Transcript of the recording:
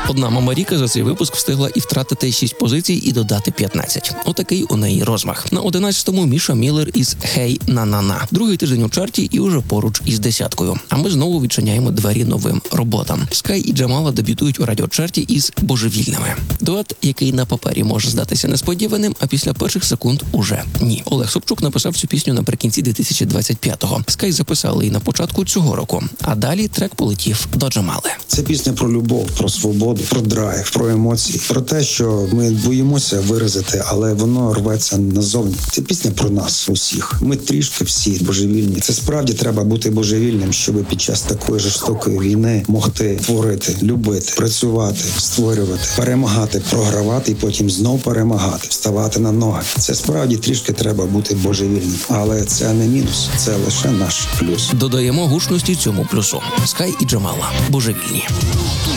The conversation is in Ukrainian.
Одна Мамаріка за цей випуск встигла і втратити 6 позицій, і додати 15. Отакий у неї розмах. На 11-му Міша Міллер із «Хей, на-на-на». Другий тиждень у чарті і уже поруч із десяткою. А ми знову відчиняємо двері новим роботам. Скай і Джамала дебютують у радіочарті із «Божевільними». Дует, який на папері може здатися несподіваним, а після перших секунд уже ні. Олег Собчук написав цю пісню наприкінці 2025-го. Скай записали її на початку цього року. А далі трек полетів до Джамали. Це пісня про любов, про свободу, про драйв, про емоції, про те, що ми боїмося виразити, але воно рветься назовні. Це пісня про нас усіх. Ми трішки всі божевільні. Це справді треба бути божевільним, щоб під час такої жорстокої війни могти творити, любити, працювати, створювати, перемагати, програвати і потім знов перемагати, вставати на ноги. Це справді трішки треба бути божевільним. Але це не мінус, це лише наш плюс. Додаємо гучності цьому плюсу. Скай і Джамала. Божевільні.